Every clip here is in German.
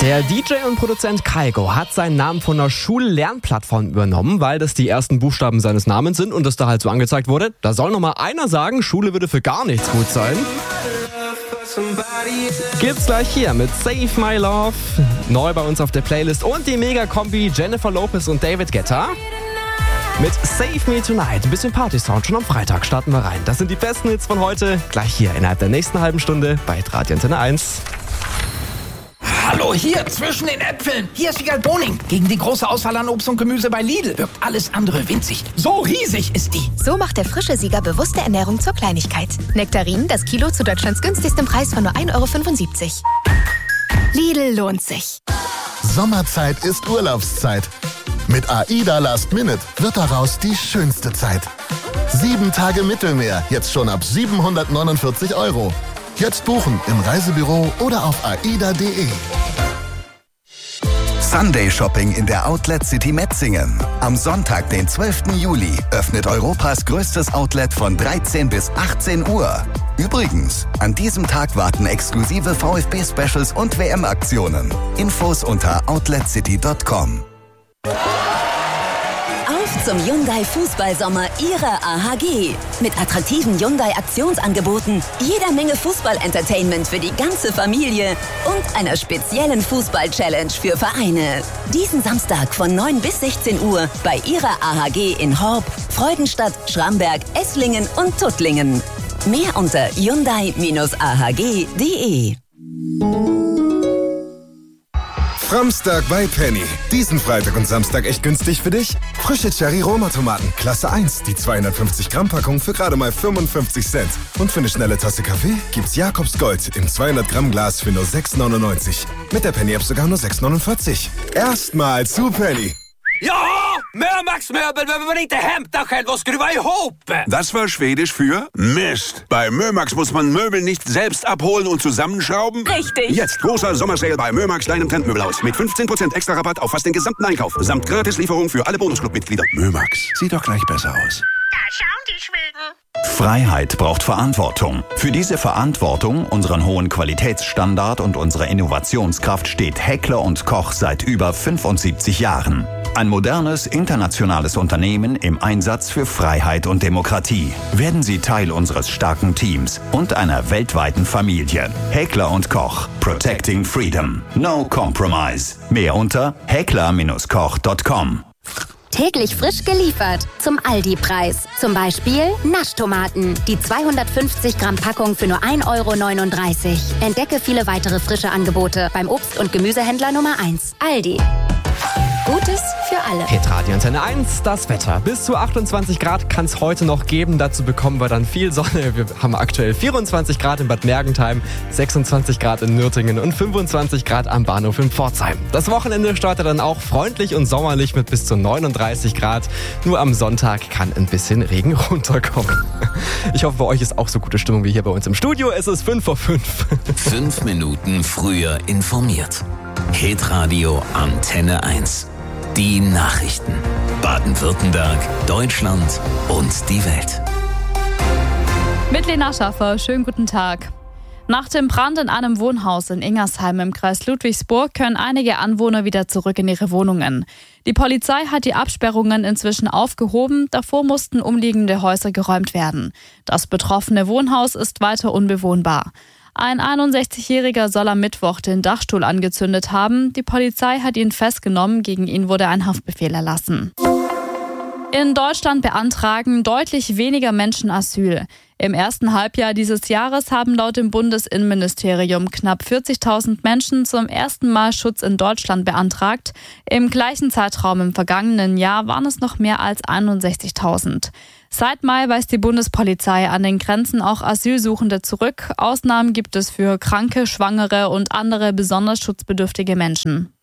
Der DJ und Produzent Kygo hat seinen Namen von einer Schullernplattform übernommen, weil das die ersten Buchstaben seines Namens sind und das da halt so angezeigt wurde. Da soll noch mal einer sagen, Schule würde für gar nichts gut sein. Gibt's gleich hier mit Save My Love, neu bei uns auf der Playlist, und die Mega-Kombi Jennifer Lopez und David Guetta. Mit Save Me Tonight, ein bisschen Party-Sound, schon am Freitag starten wir rein. Das sind die besten Hits von heute, gleich hier innerhalb der nächsten halben Stunde bei Radio Antenne 1. Hallo, hier, zwischen den Äpfeln. Hier ist Wiegald Boning. Gegen die große Auswahl an Obst und Gemüse bei Lidl wirkt alles andere winzig. So riesig ist die. So macht der frische Sieger bewusste Ernährung zur Kleinigkeit. Nektarinen, das Kilo zu Deutschlands günstigstem Preis von nur 1,75 €. Lidl lohnt sich. Sommerzeit ist Urlaubszeit. Mit AIDA Last Minute wird daraus die schönste Zeit. 7 Tage Mittelmeer, jetzt schon ab 749 €. Jetzt buchen im Reisebüro oder auf aida.de. Sunday Shopping in der Outlet City Metzingen. Am Sonntag, den 12. Juli, öffnet Europas größtes Outlet von 13 bis 18 Uhr. Übrigens, an diesem Tag warten exklusive VfB-Specials und WM-Aktionen. Infos unter outletcity.com. Auf zum Hyundai Fußballsommer Ihrer AHG. Mit attraktiven Hyundai Aktionsangeboten, jeder Menge Fußball-Entertainment für die ganze Familie und einer speziellen Fußball-Challenge für Vereine. Diesen Samstag von 9 bis 16 Uhr bei Ihrer AHG in Horb, Freudenstadt, Schramberg, Esslingen und Tuttlingen. Mehr unter hyundai-ahg.de. Framstag bei Penny. Diesen Freitag und Samstag echt günstig für dich? Frische Cherry-Roma-Tomaten, Klasse 1, die 250-Gramm-Packung für gerade mal 55 Cent. Und für eine schnelle Tasse Kaffee gibt's Jakobs Gold im 200-Gramm-Glas für nur 6,99. Mit der Penny-App sogar nur 6,49. Erstmal zu Penny. Ja, Mömax-Möbel, wenn wir nicht Hemdachel, was skruva ihop. Das war Schwedisch für Mist. Bei Mömax muss man Möbel nicht selbst abholen und zusammenschrauben. Richtig. Jetzt großer Sommersale bei Mömax kleinem Trendmöbelhaus mit 15% extra Rabatt auf fast den gesamten Einkauf. Samt Gratislieferung für alle Bonusclub-Mitglieder. Mömax, sieht doch gleich besser aus. Da schauen die Schweden. Freiheit braucht Verantwortung. Für diese Verantwortung, unseren hohen Qualitätsstandard und unsere Innovationskraft steht Heckler & Koch seit über 75 Jahren. Ein modernes, internationales Unternehmen im Einsatz für Freiheit und Demokratie. Werden Sie Teil unseres starken Teams und einer weltweiten Familie. Heckler & Koch. Protecting Freedom. No compromise. Mehr unter heckler-koch.com. Täglich frisch geliefert. Zum Aldi-Preis. Zum Beispiel Naschtomaten. Die 250 Gramm Packung für nur 1,39 €. Entdecke viele weitere frische Angebote beim Obst- und Gemüsehändler Nummer 1. Aldi. Gutes für alle. Hit Radio Antenne 1, das Wetter. Bis zu 28 Grad kann es heute noch geben. Dazu bekommen wir dann viel Sonne. Wir haben aktuell 24 Grad in Bad Mergentheim, 26 Grad in Nürtingen und 25 Grad am Bahnhof in Pforzheim. Das Wochenende startet dann auch freundlich und sommerlich mit bis zu 39 Grad. Nur am Sonntag kann ein bisschen Regen runterkommen. Ich hoffe, bei euch ist auch so gute Stimmung wie hier bei uns im Studio. Es ist 5:05. 5 Minuten früher informiert. Hit Radio Antenne 1. Die Nachrichten. Baden-Württemberg, Deutschland und die Welt. Mit Lena Schaffer, schönen guten Tag. Nach dem Brand in einem Wohnhaus in Ingersheim im Kreis Ludwigsburg können einige Anwohner wieder zurück in ihre Wohnungen. Die Polizei hat die Absperrungen inzwischen aufgehoben, davor mussten umliegende Häuser geräumt werden. Das betroffene Wohnhaus ist weiter unbewohnbar. Ein 61-Jähriger soll am Mittwoch den Dachstuhl angezündet haben. Die Polizei hat ihn festgenommen, gegen ihn wurde ein Haftbefehl erlassen. In Deutschland beantragen deutlich weniger Menschen Asyl. Im ersten Halbjahr dieses Jahres haben laut dem Bundesinnenministerium knapp 40.000 Menschen zum ersten Mal Schutz in Deutschland beantragt. Im gleichen Zeitraum im vergangenen Jahr waren es noch mehr als 61.000. Seit Mai weist die Bundespolizei an den Grenzen auch Asylsuchende zurück. Ausnahmen gibt es für Kranke, Schwangere und andere besonders schutzbedürftige Menschen.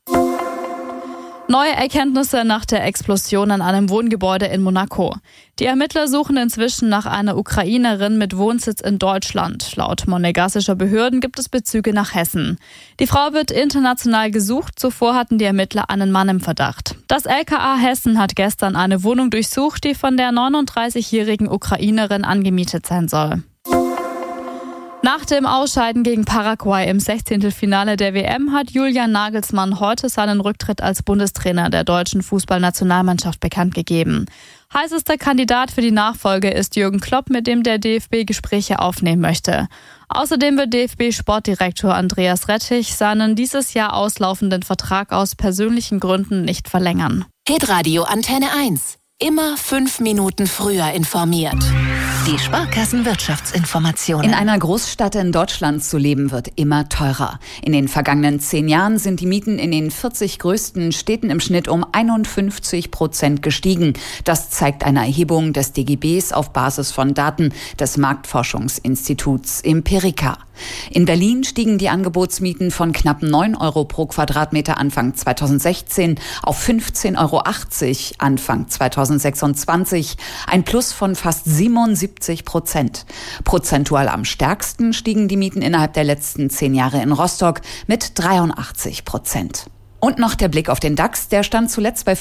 Neue Erkenntnisse nach der Explosion an einem Wohngebäude in Monaco. Die Ermittler suchen inzwischen nach einer Ukrainerin mit Wohnsitz in Deutschland. Laut monegassischer Behörden gibt es Bezüge nach Hessen. Die Frau wird international gesucht, zuvor hatten die Ermittler einen Mann im Verdacht. Das LKA Hessen hat gestern eine Wohnung durchsucht, die von der 39-jährigen Ukrainerin angemietet sein soll. Nach dem Ausscheiden gegen Paraguay im 16. Finale der WM hat Julian Nagelsmann heute seinen Rücktritt als Bundestrainer der deutschen Fußballnationalmannschaft bekannt gegeben. Heißester Kandidat für die Nachfolge ist Jürgen Klopp, mit dem der DFB Gespräche aufnehmen möchte. Außerdem wird DFB-Sportdirektor Andreas Rettich seinen dieses Jahr auslaufenden Vertrag aus persönlichen Gründen nicht verlängern. Hitradio Antenne 1. Immer 5 Minuten früher informiert. Die Sparkassenwirtschaftsinformation. In einer Großstadt in Deutschland zu leben wird immer teurer. In den vergangenen 10 Jahren sind die Mieten in den 40 größten Städten im Schnitt um 51% gestiegen. Das zeigt eine Erhebung des DGBs auf Basis von Daten des Marktforschungsinstituts Empirica. In Berlin stiegen die Angebotsmieten von knapp 9 Euro pro Quadratmeter Anfang 2016 auf 15,80 Euro Anfang 2026. Ein Plus von fast 77%. Prozentual am stärksten stiegen die Mieten innerhalb der letzten 10 Jahre in Rostock mit 83%. Und noch der Blick auf den DAX, der stand zuletzt bei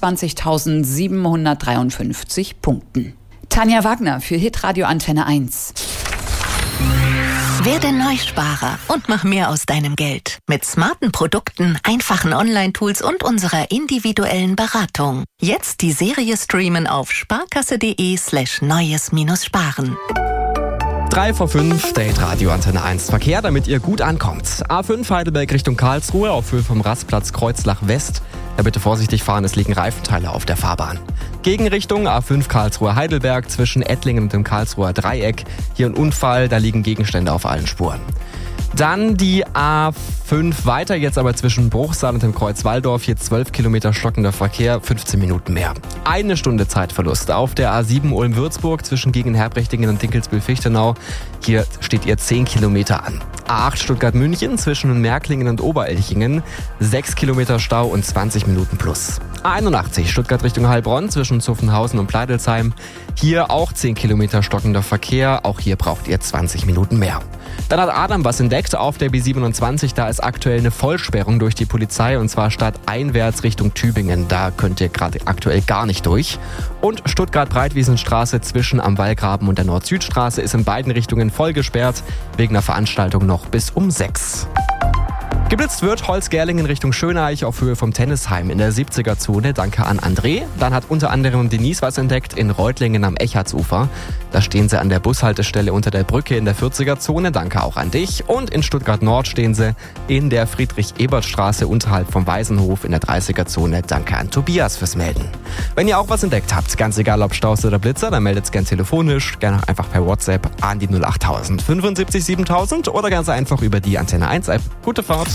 25.753 Punkten. Tanja Wagner für Hitradio Antenne 1. Werde Neusparer und mach mehr aus deinem Geld. Mit smarten Produkten, einfachen Online-Tools und unserer individuellen Beratung. Jetzt die Serie streamen auf sparkasse.de/neues-sparen. 3 vor 5, der Hitradio Antenne 1 Verkehr, damit ihr gut ankommt. A5 Heidelberg Richtung Karlsruhe auf Höhe vom Rastplatz Kreuzlach West. Da bitte vorsichtig fahren, es liegen Reifenteile auf der Fahrbahn. Gegenrichtung A5 Karlsruhe Heidelberg zwischen Ettlingen und dem Karlsruher Dreieck. Hier ein Unfall, da liegen Gegenstände auf allen Spuren. Dann die A5 weiter, jetzt aber zwischen Bruchsal und dem Kreuz Walldorf. Hier 12 Kilometer stockender Verkehr, 15 Minuten mehr. 1 Stunde Zeitverlust auf der A7 Ulm-Würzburg zwischen Gegenherbrechtingen und Dinkelsbühl-Fichtenau. Hier steht ihr 10 Kilometer an. A8 Stuttgart-München zwischen Märklingen und Oberelchingen. 6 Kilometer Stau und 20 Minuten plus. A81 Stuttgart Richtung Heilbronn zwischen Zuffenhausen und Pleidelsheim. Hier auch 10 Kilometer stockender Verkehr. Auch hier braucht ihr 20 Minuten mehr. Dann hat Adam was entdeckt auf der B27. Da ist aktuell eine Vollsperrung durch die Polizei und zwar stadteinwärts Richtung Tübingen. Da könnt ihr gerade aktuell gar nicht durch. Und Stuttgart-Breitwiesenstraße zwischen am Wallgraben und der Nord-Süd-Straße ist in beiden Richtungen voll gesperrt. Wegen der Veranstaltung noch bis um 6. Geblitzt wird Holzgerlingen Richtung Schöneich auf Höhe vom Tennisheim in der 70er-Zone. Danke an André. Dann hat unter anderem Denise was entdeckt in Reutlingen am Echartsufer. Da stehen sie an der Bushaltestelle unter der Brücke in der 40er-Zone. Danke auch an dich. Und in Stuttgart-Nord stehen sie in der Friedrich-Ebert-Straße unterhalb vom Waisenhof in der 30er-Zone. Danke an Tobias fürs Melden. Wenn ihr auch was entdeckt habt, ganz egal ob Staus oder Blitzer, dann meldet es gern telefonisch, gerne einfach per WhatsApp an die 08000 75 7000 oder ganz einfach über die Antenne 1 App. Gute Fahrt.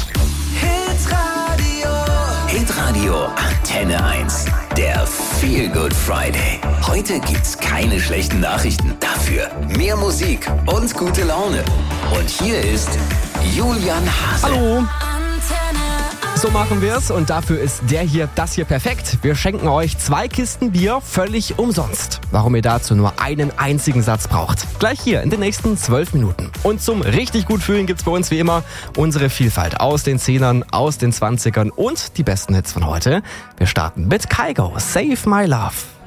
Hitradio Antenne 1. Der Feel Good Friday. Heute gibt's keine schlechten Nachrichten. Dafür mehr Musik und gute Laune. Und hier ist Julian Hase. Hallo. So machen wir es und dafür ist das hier perfekt. Wir schenken euch 2 Kisten Bier völlig umsonst. Warum ihr dazu nur einen einzigen Satz braucht. Gleich hier in den nächsten 12 Minuten. Und zum richtig gut fühlen gibt's bei uns wie immer unsere Vielfalt aus den 10ern, aus den 20ern und die besten Hits von heute. Wir starten mit Kygo, Save My Love.